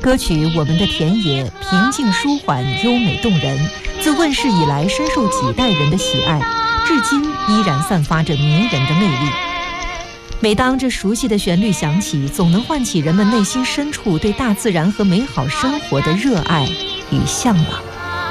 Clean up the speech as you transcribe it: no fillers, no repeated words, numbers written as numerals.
歌曲《我们的田野》平静舒缓、优美动人，自问世以来深受几代人的喜爱，至今依然散发着迷人的魅力。每当这熟悉的旋律响起，总能唤起人们内心深处对大自然和美好生活的热爱与向往。